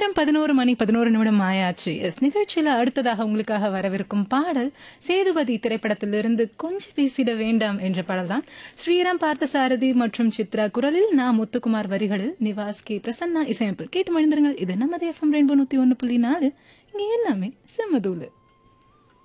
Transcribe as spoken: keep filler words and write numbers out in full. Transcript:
நேரம் பதினோரு மணி பதினோரு நிமிடம் ஆயாச்சு. எஸ் நிகழ்ச்சியில அடுத்ததாக உங்களுக்காக வரவிருக்கும் பாடல் சேதுபதி திரைப்படத்திலிருந்து கொஞ்சம் பேசிட வேண்டாம் என்ற பாடல் தான். ஸ்ரீராம் பார்த்தசாரதி மற்றும் சித்ரா குரலில் நான் முத்துக்குமார் வரிகளில் நிவாஸ் கே பிரசன்னா இசையமைப்பில் கேட்டு மணிந்திருங்கள். இது நமது எஃப்எம் ரெயின்போ நூத்தி ஒன்னு புள்ளி நாலு. இங்க எல்லாமே செம்மதூளு.